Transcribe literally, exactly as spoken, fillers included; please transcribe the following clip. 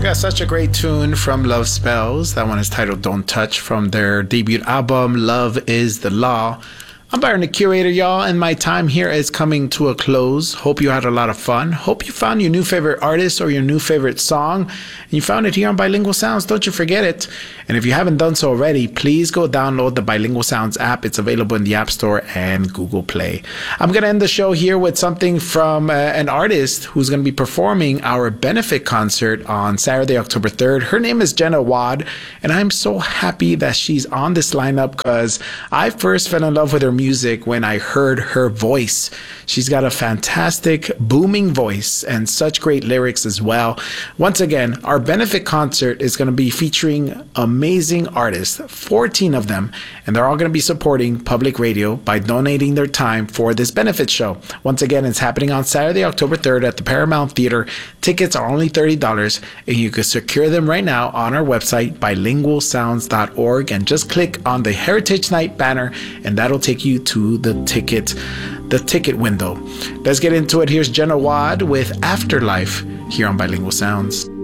got such a great tune from Love Spells. That one is titled Don't Touch from their debut album, Love is the Law. I'm Byron the Curator, y'all, and my time here is coming to a close. Hope you had a lot of fun. Hope you found your new favorite artist or your new favorite song. And you found it here on Bilingual Sounds. Don't you forget it. And if you haven't done so already, please go download the Bilingual Sounds app. It's available in the App Store and Google Play. I'm going to end the show here with something from uh, an artist who's going to be performing our benefit concert on Saturday, October third. Her name is Jenna Wad, and I'm so happy that she's on this lineup because I first fell in love with her music when I heard her voice. She's got a fantastic booming voice and such great lyrics as well. Once again, our benefit concert is going to be featuring amazing artists, fourteen of them, and they're all going to be supporting public radio by donating their time for this benefit show. Once again, it's happening on Saturday, October third at the Paramount Theater. Tickets are only thirty dollars, and you can secure them right now on our website, bilingual sounds dot org, and just click on the Heritage Night banner, and that'll take you to the ticket the ticket window. Let's get into it. Here's Jenna Wad with Afterlife here on Bilingual Sounds.